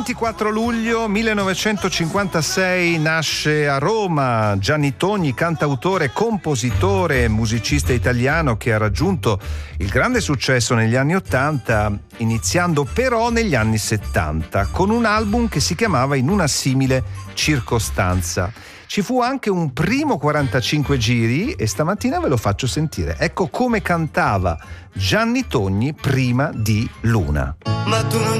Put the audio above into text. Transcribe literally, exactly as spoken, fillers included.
ventiquattro luglio millenovecentocinquantasei nasce a Roma Gianni Togni, cantautore, compositore, musicista italiano che ha raggiunto il grande successo negli anni ottanta, iniziando però negli anni settanta con un album che si chiamava In una simile circostanza. Ci fu anche un primo quarantacinque giri e stamattina ve lo faccio sentire. Ecco come cantava Gianni Togni prima di Luna. Ma tu non